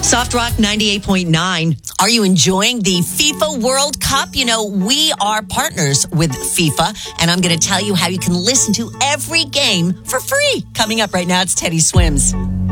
Soft Rock 98.9. Are you enjoying the FIFA World Cup? You know, we are partners with FIFA, and I'm going to tell you how you can listen to every game for free. Coming up right now, it's Teddy Swims.